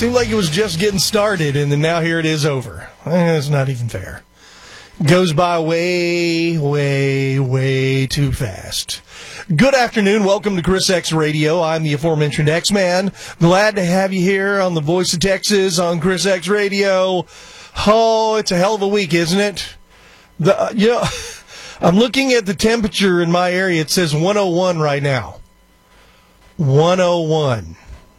seemed like it was just getting started, and then now here it is over. It's not even fair. Goes by way, way, way too fast. Good afternoon. Welcome to Chris X Radio. I'm the aforementioned X-Man. Glad to have you here on the Voice of Texas on Chris X Radio. Oh, it's a hell of a week, isn't it? I'm looking at the temperature in my area. It says 101 right now. 101.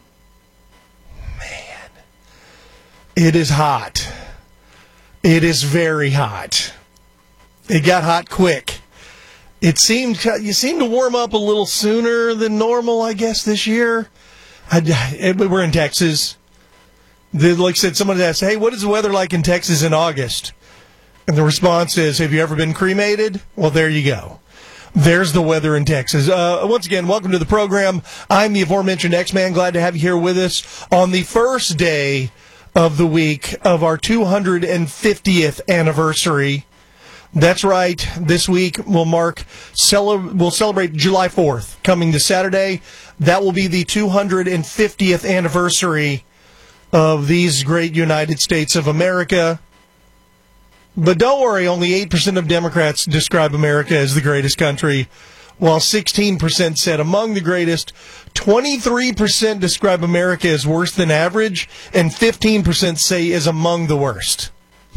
Man. It is hot. It is very hot. It got hot quick. You seem to warm up a little sooner than normal, I guess, this year. We're in Texas. Like I said, someone asked, hey, what is the weather like in Texas in August? And the response is, have you ever been cremated? Well, there you go. There's the weather in Texas. Once again, welcome to the program. I'm the aforementioned X-Man. Glad to have you here with us on the first day of the week of our 250th anniversary. That's right. This week we'll celebrate July 4th, coming this Saturday. That will be the 250th anniversary of these great United States of America. But don't worry, only 8% of Democrats describe America as the greatest country, while 16% said among the greatest. 23% describe America as worse than average, and 15% say is among the worst.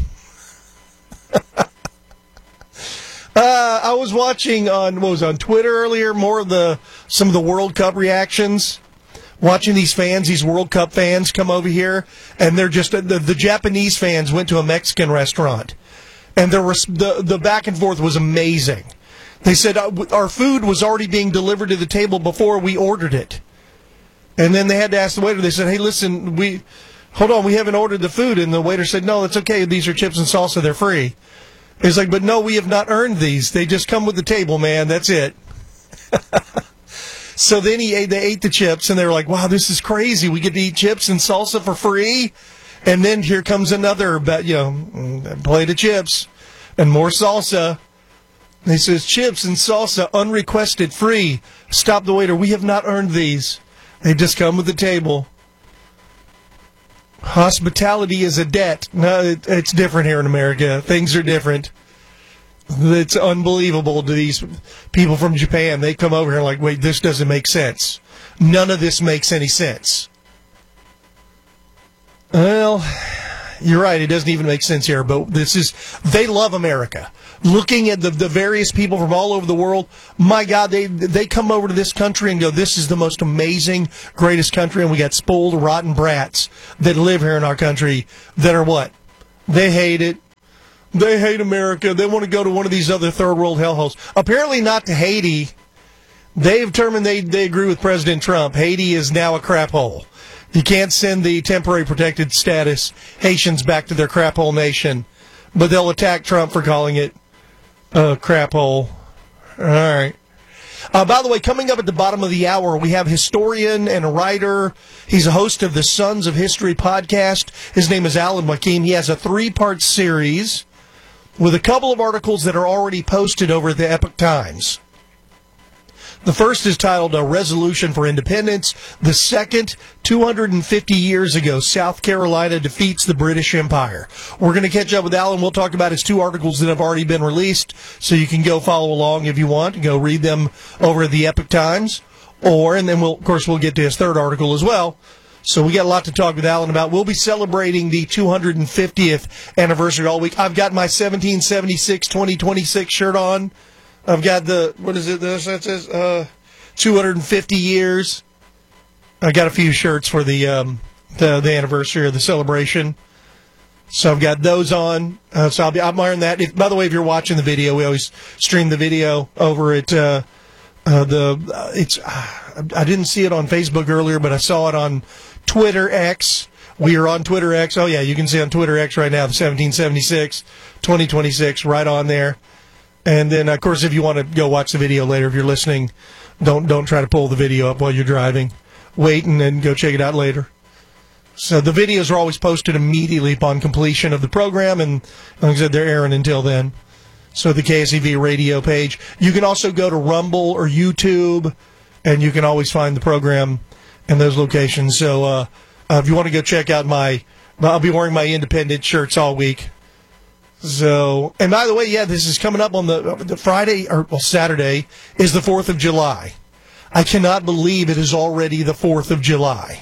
I was watching on Twitter earlier, some of the World Cup reactions. Watching these World Cup fans come over here, and they're just the Japanese fans went to a Mexican restaurant, and the back and forth was amazing. They said our food was already being delivered to the table before we ordered it, and then they had to ask the waiter. They said, "Hey, listen, we haven't ordered the food," and the waiter said, "No, it's okay. These are chips and salsa. They're free." It's like, but no, we have not earned these. They just come with the table, man. That's it. So then they ate the chips, and they were like, wow, this is crazy. We get to eat chips and salsa for free? And then here comes another plate of chips and more salsa. And he says, chips and salsa, unrequested, free. Stop the waiter. We have not earned these. They just come with the table. Hospitality is a debt. No, it's different here in America. Things are different. It's unbelievable to these people from Japan. They come over here and like, wait, this doesn't make sense. None of this makes any sense. Well, you're right. It doesn't even make sense here, but they love America. Looking at the various people from all over the world, my God, they come over to this country and go, this is the most amazing, greatest country, and we got spoiled, rotten brats that live here in our country that are what? They hate it. They hate America. They want to go to one of these other third world hellholes. Apparently not to Haiti. They've determined they agree with President Trump. Haiti is now a crap hole. You can't send the temporary protected status Haitians back to their crap hole nation, but they'll attack Trump for calling it a crap hole. All right. By the way, coming up at the bottom of the hour, we have historian and writer. He's a host of the Sons of History podcast. His name is Alan Wakim. He has a 3-part series with a couple of articles that are already posted over at the Epoch Times. The first is titled A Resolution for Independence. The second, 250 years ago, South Carolina defeats the British Empire. We're going to catch up with Alan. We'll talk about his 2 articles that have already been released, so you can go follow along if you want. Go read them over at the Epoch Times. And then we'll get to his 3rd article as well. So we got a lot to talk with Alan about. We'll be celebrating the 250th anniversary all week. I've got my 1776-2026 shirt on. I've got that says 250 years. I got a few shirts for the anniversary or the celebration. So I've got those on. So I'm wearing that. By the way, if you're watching the video, we always stream the video over at I didn't see it on Facebook earlier, but I saw it on Twitter X. We are on Twitter X. Oh, yeah, you can see on Twitter X right now, the 1776, 2026, right on there. And then, of course, if you want to go watch the video later, if you're listening, don't try to pull the video up while you're driving. Wait and then go check it out later. So the videos are always posted immediately upon completion of the program, and like I said, they're airing until then. So the KSEV radio page. You can also go to Rumble or YouTube, and you can always find the program in those locations. So If you want to go check out I'll be wearing my independent shirts all week. So, and by the way, yeah, this is coming up on the Friday, Saturday is the 4th of July. I cannot believe it is already the 4th of July.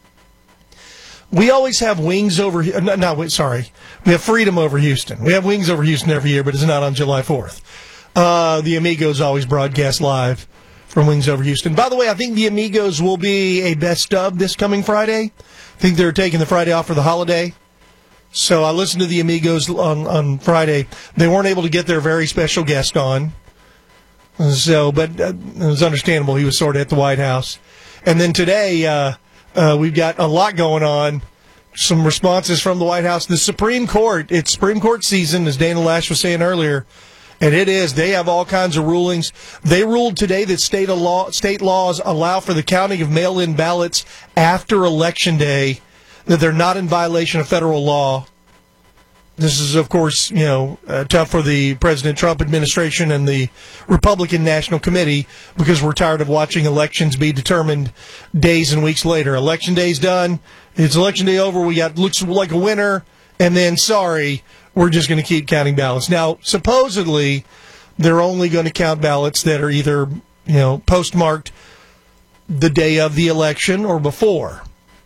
We always have wings over, we have freedom over Houston. We have wings over Houston every year, but it's not on July 4th. The Amigos always broadcast live from Wings Over Houston. By the way, I think the Amigos will be a best of this coming Friday. I think they're taking the Friday off for the holiday. So I listened to the Amigos on Friday. They weren't able to get their very special guest on. So, but it was understandable. He was sort of at the White House. And then today, we've got a lot going on. Some responses from the White House. The Supreme Court, it's Supreme Court season, as Dana Lash was saying earlier. And it is. They have all kinds of rulings. They ruled today that state laws allow for the counting of mail-in ballots after Election Day, that they're not in violation of federal law. This is, of course, tough for the President Trump administration and the Republican National Committee, because we're tired of watching elections be determined days and weeks later. Election day's done. It's Election Day over. Looks like a winner. And then, sorry, we're just going to keep counting ballots. Now, supposedly, they're only going to count ballots that are either, postmarked the day of the election or before.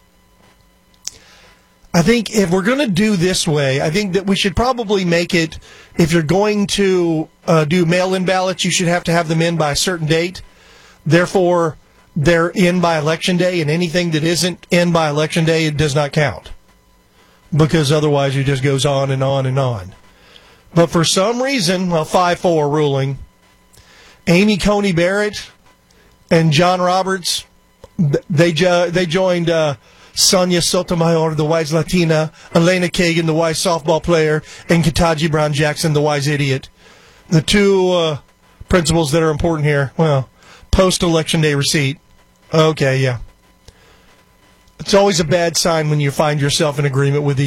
I think if we're going to do this way, I think that we should probably make it, if you're going to do mail-in ballots, you should have to have them in by a certain date. Therefore, they're in by Election Day, and anything that isn't in by Election Day, it does not count. Because otherwise it just goes on and on and on. But for some reason, 5-4 ruling, Amy Coney Barrett and John Roberts, they joined Sonia Sotomayor, the wise Latina, Elena Kagan, the wise softball player, and Ketanji Brown Jackson, the wise idiot. The two principles that are important here. Well, post-election day receipt. Okay, yeah. It's always a bad sign when you find yourself in agreement with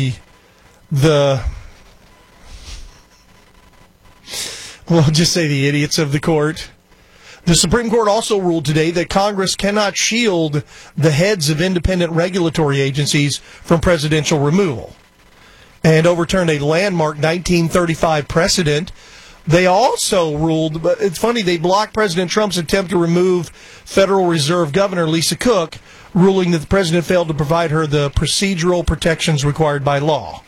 we'll just say the idiots of the court. The Supreme Court also ruled today that Congress cannot shield the heads of independent regulatory agencies from presidential removal, and overturned a landmark 1935 precedent. They also ruled, but it's funny, they blocked President Trump's attempt to remove Federal Reserve Governor Lisa Cook, ruling that the president failed to provide her the procedural protections required by law.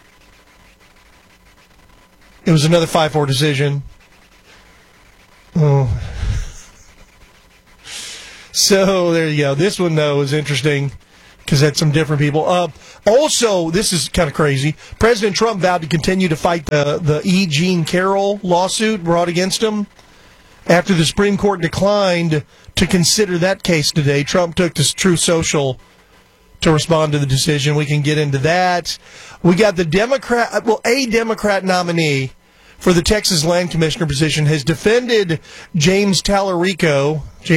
It was another 5-4 decision. Oh. So there you go. This one, though, is interesting because that's some different people. Also, this is kind of crazy. President Trump vowed to continue to fight the E. Jean Carroll lawsuit brought against him. After the Supreme Court declined to consider that case today, Trump took to Truth Social to respond to the decision. We can get into that. We got a Democrat nominee for the Texas Land Commissioner position has defended James Talarico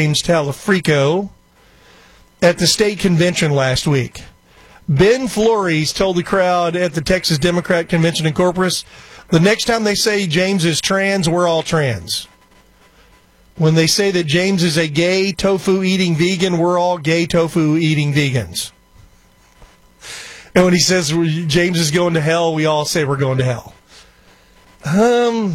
at the state convention last week. Ben Flores told the crowd at the Texas Democrat Convention in Corpus, the next time they say James is trans, we're all trans. When they say that James is a gay tofu-eating vegan, we're all gay tofu-eating vegans. And when he says James is going to hell, we all say we're going to hell. I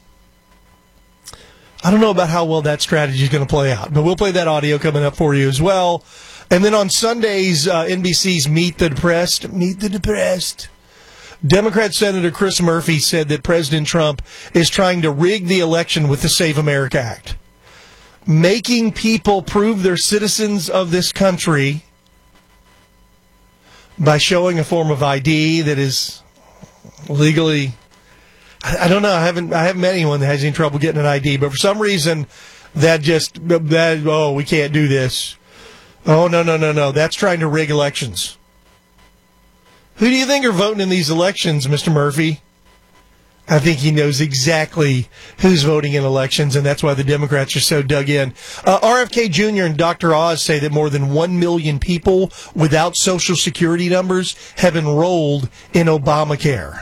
don't know about how well that strategy is going to play out, but we'll play that audio coming up for you as well. And then on Sundays, NBC's Meet the Depressed. Democrat Senator Chris Murphy said that President Trump is trying to rig the election with the Save America Act, making people prove they're citizens of this country by showing a form of ID that is legally, I don't know, I haven't met anyone that has any trouble getting an ID, but for some reason we can't do this. Oh, no. That's trying to rig elections. Who do you think are voting in these elections, Mr. Murphy? I think he knows exactly who's voting in elections, and that's why the Democrats are so dug in. RFK Jr. and Dr. Oz say that more than 1 million people without Social Security numbers have enrolled in Obamacare.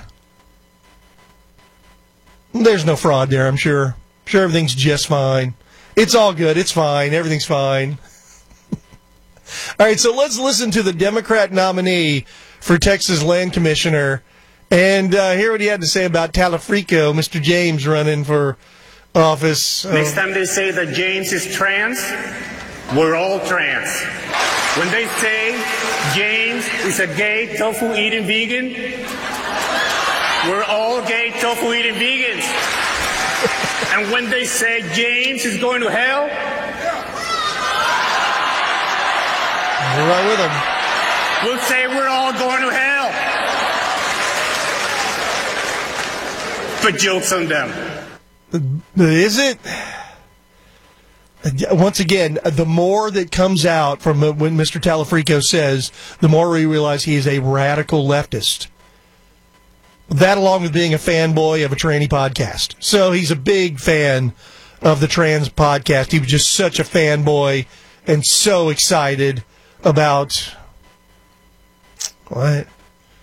There's no fraud there, I'm sure. I'm sure everything's just fine. It's all good. It's fine. Everything's fine. All right, so let's listen to the Democrat nominee for Texas Land Commissioner and hear what he had to say about Talafrico, Mr. James, running for office. Next time they say that James is trans, we're all trans. When they say James is a gay tofu-eating vegan, we're all gay tofu-eating vegans. And when they say James is going to hell, we're right with him. We'll say we're all going to hell. But joke's on them. Is it? Once again, the more that comes out from when Mr. Talafrico says, the more we realize he is a radical leftist. That along with being a fanboy of a tranny podcast. So he's a big fan of the trans podcast. He was just such a fanboy and so excited about what?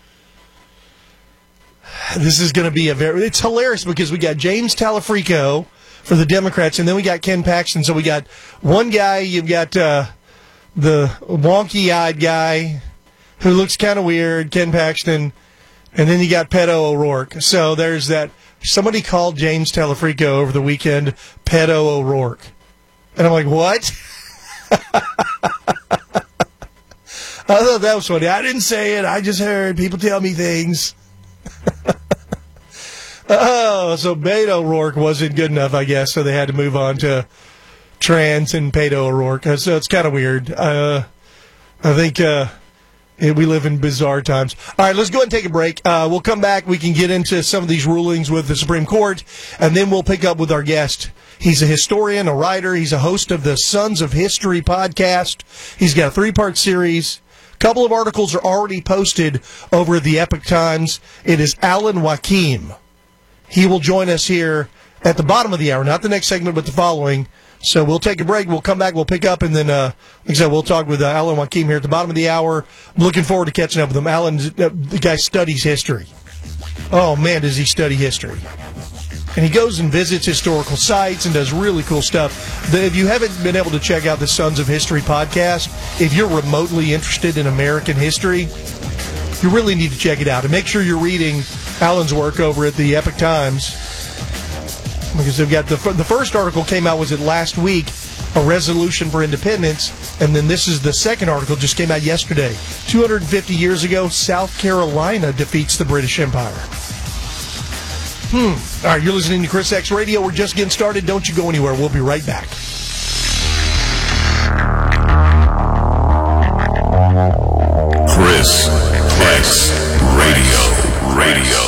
This is going to be it's hilarious because we got James Talafrico for the Democrats, and then we got Ken Paxton. So we got one guy, you've got the wonky-eyed guy who looks kind of weird, Ken Paxton, and then you got Pedo O'Rourke. So there's that. Somebody called James Talafrico over the weekend Pedo O'Rourke. And I'm like, what? I thought that was funny. I didn't say it. I just heard people tell me things. Oh, so Beto O'Rourke wasn't good enough, I guess, so they had to move on to trans and Pedo O'Rourke. So it's kind of weird. I think we live in bizarre times. All right, let's go ahead and take a break. We'll come back. We can get into some of these rulings with the Supreme Court, and then we'll pick up with our guest. He's a historian, a writer. He's a host of the Sons of History podcast. He's got a 3-part series. A couple of articles are already posted over at the Epoch Times. It is Alan Wakim. He will join us here at the bottom of the hour, not the next segment, but the following. So we'll take a break. We'll come back. We'll pick up, and then, like I said, we'll talk with Alan Wakim here at the bottom of the hour. I'm looking forward to catching up with him. Alan, the guy studies history. Oh, man, does he study history. And he goes and visits historical sites and does really cool stuff. If you haven't been able to check out the Sons of History podcast, if you're remotely interested in American history, you really need to check it out. And make sure you're reading Alan's work over at the Epoch Times. Because they've got the first article came out, was it last week, a resolution for independence. And then this is the second article, just came out yesterday. 250 years ago, South Carolina defeats the British Empire. All right, you're listening to Chris X Radio. We're just getting started. Don't you go anywhere. We'll be right back. Chris X Radio.